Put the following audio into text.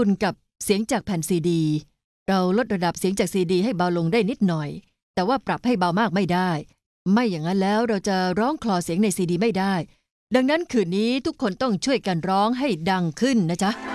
ดุลกับเสียงจากแผ่นซีดีเราลดระดับเสียงจากซีดีให้เบาลงได้นิดหน่อยแต่ว่าปรับให้เบามากไม่ได้ไม่อย่างนั้นแล้วเราจะร้องคลอเสียงในซีดีไม่ได้ดังนั้นคืนนี้ทุกคนต้องช่วยกันร้องให้ดังขึ้นนะจ๊ะ